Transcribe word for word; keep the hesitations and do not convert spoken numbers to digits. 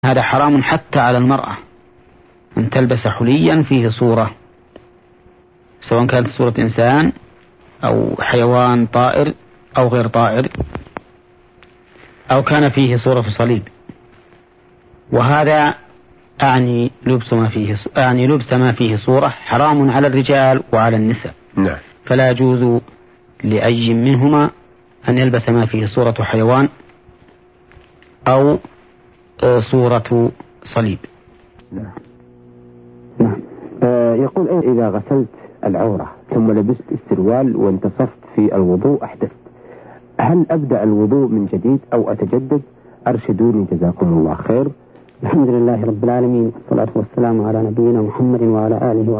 هذا حرام حتى على المرأة أن تلبس حليا فيه صورة، سواء كانت صورة إنسان أو حيوان طائر أو غير طائر، أو كان فيه صورة صليب. وهذا أعني لبس ما فيه أعني لبس ما فيه صورة حرام على الرجال وعلى النساء. نعم. فلا يجوز لأي منهما أن يلبس ما فيه صورة حيوان أو صورة صليب. نعم. نعم. آه يقول إذا غسلت العورة ثم لبست السروال وانتصفت في الوضوء أحدثت، هل أبدأ الوضوء من جديد أو أتجدد؟ أرشدوني جزاكم الله خير. الحمد لله رب العالمين، والصلاة والسلام على نبينا محمد وعلى آله